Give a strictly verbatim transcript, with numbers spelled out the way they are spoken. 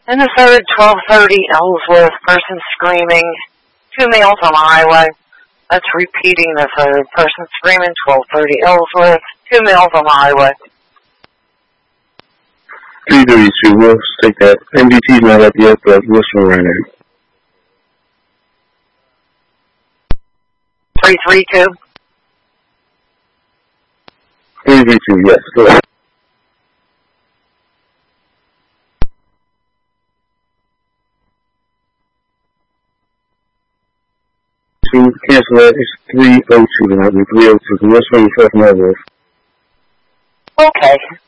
In the third, twelve thirty Ellsworth, person screaming. Two males on the highway. That's repeating the third. Person screaming, twelve thirty Ellsworth. Two males on the highway. three thirty-two, we'll take that. M D T's not up yet, but we'll swing right in. three three two. three three two, yes, go ahead. Two, cancel that. It's three oh two tonight. We're three oh two. So we'll swing first and over. Okay.